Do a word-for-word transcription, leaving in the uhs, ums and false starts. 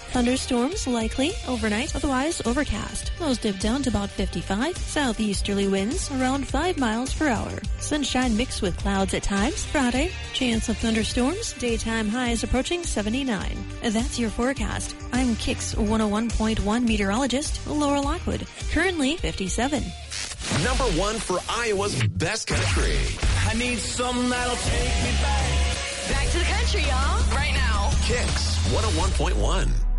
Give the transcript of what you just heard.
Thunderstorms likely overnight, otherwise overcast. Lows dip down to about fifty-five. Southeasterly winds around five miles per hour. Sunshine mixed with clouds at times. Friday, chance of thunderstorms. Daytime highs approaching seventy-nine. That's your forecast. I'm Kix one oh one point one meteorologist Laura Lockwood. Currently fifty-seven. Number one for Iowa's best country. I need something that'll take me back. Back to the country, y'all. Right now. Kix one oh one point one.